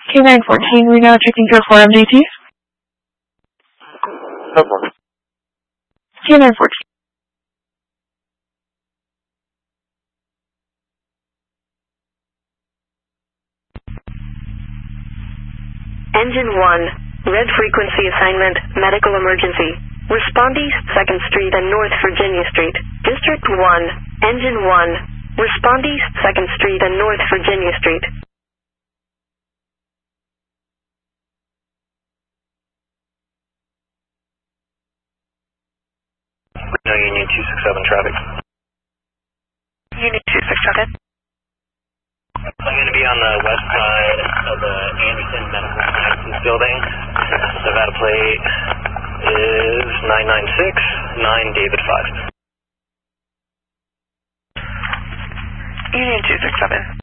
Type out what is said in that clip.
K914, we now checking code for MDT. K914. Engine 1, red frequency assignment, medical emergency. Respondees 2nd Street and North Virginia Street. District 1, Engine 1, respondees 2nd Street and North Virginia Street. No, Union 267 traffic. Unit 267. I'm going to be on the west side of the Anderson Medical Sciences building. Nevada plate is 996, 9 David 5. Union 267.